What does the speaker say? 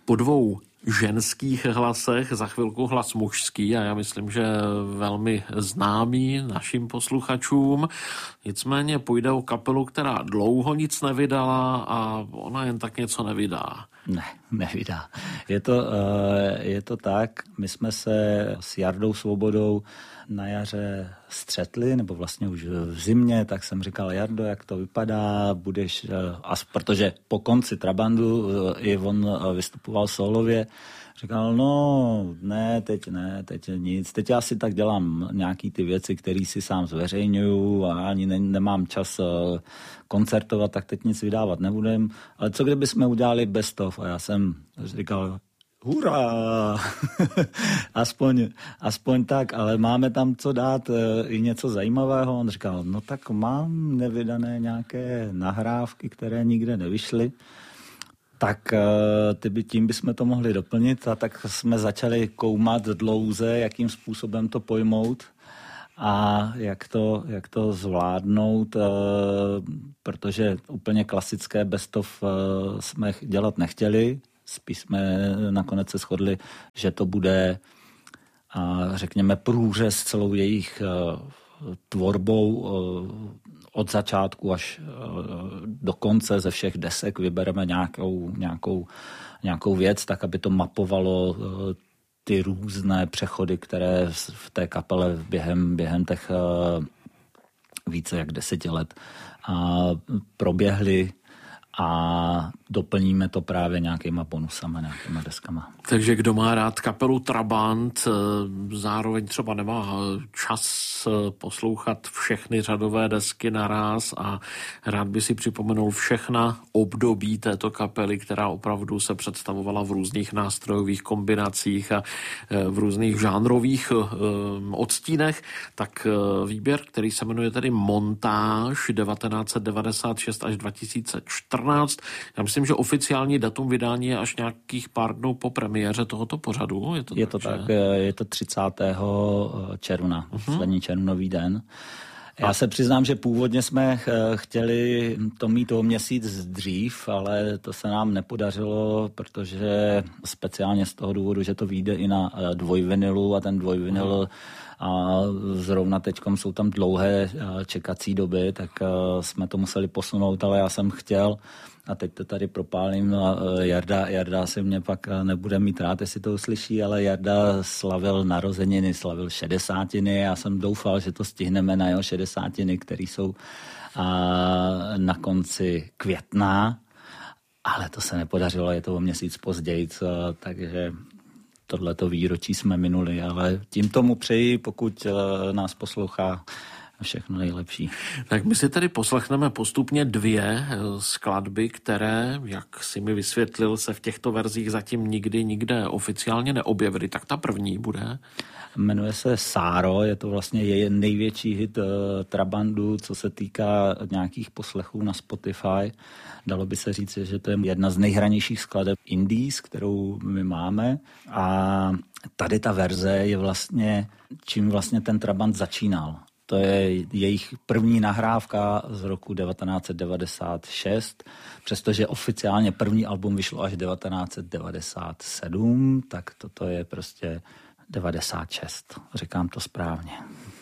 Po dvou ženských hlasech, za chvilku hlas mužský a já myslím, že velmi známý našim posluchačům. Nicméně půjde o kapelu, která dlouho nic nevydala a ona jen tak něco nevydá. Ne, nevydá. Je to tak, my jsme se s Jardou Svobodou na jaře střetli, nebo vlastně už v zimě, tak jsem říkal, Jardo, jak to vypadá, budeš, protože po konci Trabandu i on vystupoval solově, říkal, no, teď nic, teď já si tak dělám nějaký ty věci, které si sám zveřejňuju a ani nemám čas koncertovat, tak teď nic vydávat nebudem, ale co kdyby jsme udělali best of? A já jsem říkal, hurá, aspoň tak, ale máme tam co dát, i něco zajímavého. On říkal, no tak mám nevydané nějaké nahrávky, které nikde nevyšly, tak tím bychom to mohli doplnit a tak jsme začali koumat dlouze, jakým způsobem to pojmout a jak to zvládnout, protože úplně klasické best of jsme dělat nechtěli. Spíš jsme nakonec se shodli, že to bude, řekněme, průřez celou jejich tvorbou od začátku až do konce, ze všech desek vybereme nějakou věc, tak aby to mapovalo ty různé přechody, které v té kapele během těch více jak 10 let proběhly. A doplníme to právě nějakýma bonusama, nějakýma deskama. Takže kdo má rád kapelu Trabant, zároveň třeba nemá čas poslouchat všechny řadové desky naráz a rád by si připomenul všechna období této kapely, která opravdu se představovala v různých nástrojových kombinacích a v různých žánrových odstínech, tak výběr, který se jmenuje tedy Montáž 1996 až 2014. Já myslím, že oficiální datum vydání je až nějakých pár dnů po premiéře tohoto pořadu. Je to tak, je to 30. června, poslední červnový den. Já se přiznám, že původně jsme chtěli to mít o měsíc dřív, ale to se nám nepodařilo, protože speciálně z toho důvodu, že to vyjde i na dvojvinilu a ten dvojvinil a zrovna teďkom jsou tam dlouhé čekací doby, tak jsme to museli posunout, ale já jsem chtěl a teď to tady propálím, no Jarda si mě pak nebude mít rád, jestli to uslyší, ale Jarda slavil narozeniny, slavil 60. Já jsem doufal, že to stihneme na jeho 60, které jsou na konci května, ale to se nepodařilo, je to o měsíc později, takže tohleto výročí jsme minuli, ale tím tomu přeji, pokud nás poslouchá, všechno nejlepší. Tak my si tady poslechneme postupně dvě skladby, které, jak si mi vysvětlil, se v těchto verzích zatím nikde oficiálně neobjevily. Tak ta první bude? Jmenuje se Sáro, je to vlastně její největší hit Trabandu, co se týká nějakých poslechů na Spotify. Dalo by se říct, že to je jedna z nejhranějších skladeb indies, kterou my máme. A tady ta verze je vlastně, čím vlastně ten Trabant začínal. To je jejich první nahrávka z roku 1996, přestože oficiálně první album vyšlo až 1997, tak toto je prostě 96. Říkám to správně.